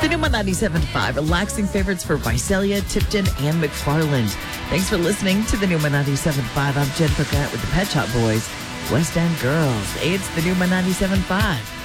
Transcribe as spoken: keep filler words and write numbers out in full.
The Numa ninety-seven point five, relaxing favorites for Visalia, Tipton, and McFarland. Thanks for listening to the Numa ninety-seven point five. I'm Jennifer Grant with the Pet Shop Boys, West End Girls. It's the Numa ninety-seven point five.